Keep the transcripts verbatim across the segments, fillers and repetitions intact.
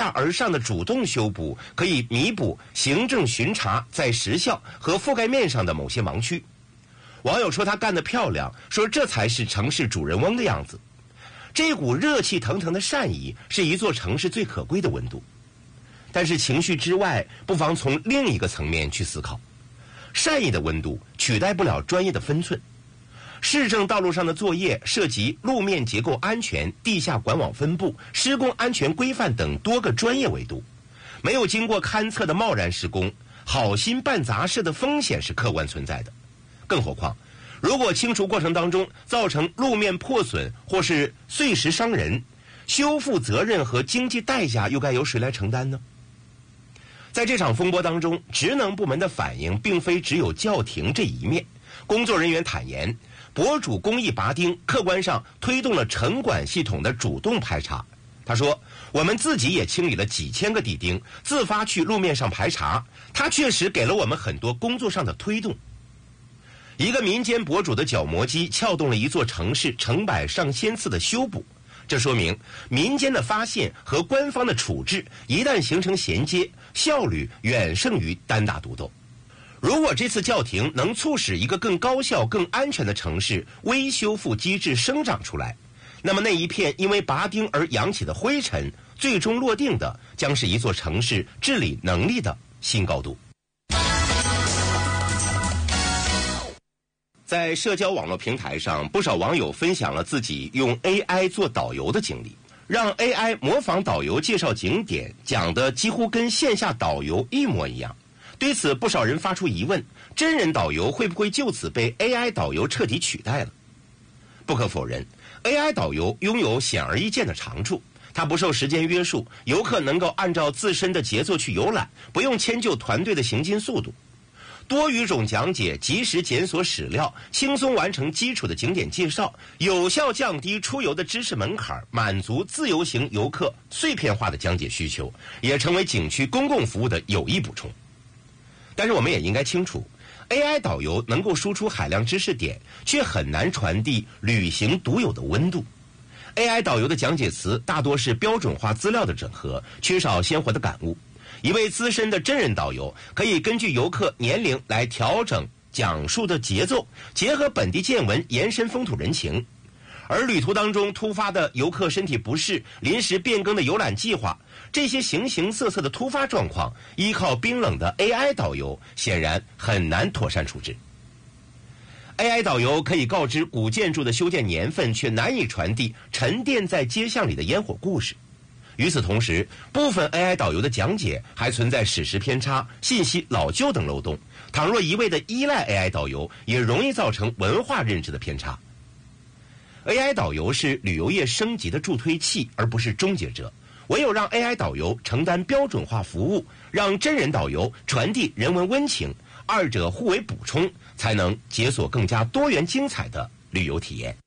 而上的主动修补，可以弥补行政巡查在时效和覆盖面上的某些盲区。网友说他干得漂亮，说这才是城市主人翁的样子。这股热气腾腾的善意是一座城市最可贵的温度。但是情绪之外，不妨从另一个层面去思考。善意的温度取代不了专业的分寸。市政道路上的作业涉及路面结构安全、地下管网分布、施工安全规范等多个专业维度。没有经过勘测的贸然施工，好心办杂事的风险是客观存在的。更何况，如果清除过程当中造成路面破损或是碎石伤人，修复责任和经济代价又该由谁来承担呢？在这场风波当中，职能部门的反应并非只有叫停这一面。工作人员坦言，博主公益拔钉客观上推动了城管系统的主动排查。他说，我们自己也清理了几千个地钉，自发去路面上排查，他确实给了我们很多工作上的推动。一个民间博主的角磨机撬动了一座城市成百上千次的修补，这说明民间的发现和官方的处置一旦形成衔接，效率远胜于单打独斗。如果这次叫停能促使一个更高效、更安全的城市微修复机制生长出来，那么那一片因为拔钉而扬起的灰尘，最终落定的将是一座城市治理能力的新高度。在社交网络平台上，不少网友分享了自己用 A I 做导游的经历，让 A I 模仿导游介绍景点，讲的几乎跟线下导游一模一样。对此，不少人发出疑问：真人导游会不会就此被 A I 导游彻底取代了？不可否认， A I 导游拥有显而易见的长处，它不受时间约束，游客能够按照自身的节奏去游览，不用迁就团队的行进速度。多语种讲解，及时检索史料，轻松完成基础的景点介绍，有效降低出游的知识门槛，满足自由行游客碎片化的讲解需求，也成为景区公共服务的有益补充。但是我们也应该清楚， A I 导游能够输出海量知识点，却很难传递旅行独有的温度。A I 导游的讲解词大多是标准化资料的整合，缺少鲜活的感悟。一位资深的真人导游可以根据游客年龄来调整讲述的节奏，结合本地见闻延伸风土人情。而旅途当中突发的游客身体不适、临时变更的游览计划，这些形形色色的突发状况，依靠冰冷的 A I 导游显然很难妥善处置。A I 导游可以告知古建筑的修建年份，却难以传递沉淀在街巷里的烟火故事。与此同时，部分 A I 导游的讲解还存在史实偏差、信息老旧等漏洞。倘若一味的依赖 A I 导游，也容易造成文化认知的偏差。A I 导游是旅游业升级的助推器，而不是终结者。唯有让 A I 导游承担标准化服务，让真人导游传递人文温情，二者互为补充，才能解锁更加多元精彩的旅游体验。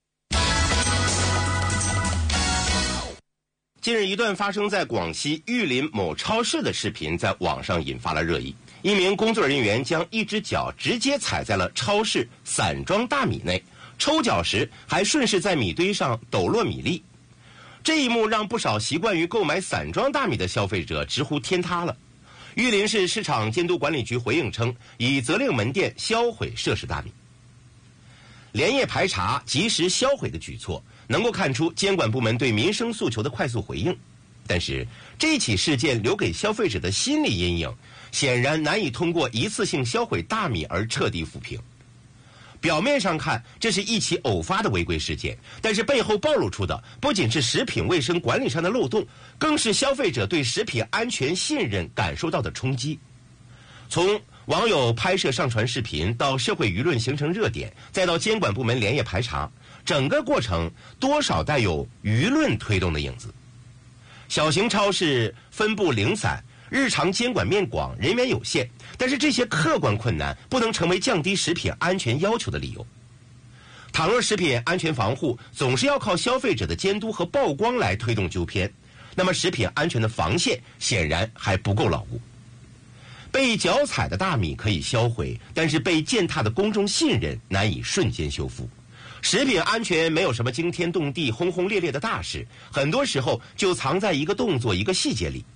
近日，一段发生在广西玉林某超市的视频在网上引发了热议。一名工作人员将一只脚直接踩在了超市散装大米内，抽脚时还顺势在米堆上抖落米粒。这一幕让不少习惯于购买散装大米的消费者直呼天塌了。玉林市市场监督管理局回应称，已责令门店销毁涉事大米。连夜排查、及时销毁的举措，能够看出监管部门对民生诉求的快速回应。但是，这起事件留给消费者的心理阴影，显然难以通过一次性销毁大米而彻底抚平。表面上看，这是一起偶发的违规事件，但是背后暴露出的不仅是食品卫生管理上的漏洞，更是消费者对食品安全信任感受到的冲击。从网友拍摄上传视频到社会舆论形成热点，再到监管部门连夜排查，整个过程多少带有舆论推动的影子。小型超市分布零散，日常监管面广，人员有限，但是这些客观困难不能成为降低食品安全要求的理由。倘若食品安全防护总是要靠消费者的监督和曝光来推动纠偏，那么食品安全的防线显然还不够牢固。被脚踩的大米可以销毁，但是被践踏的公众信任难以瞬间修复。食品安全没有什么惊天动地、轰轰烈烈的大事，很多时候就藏在一个动作、一个细节里。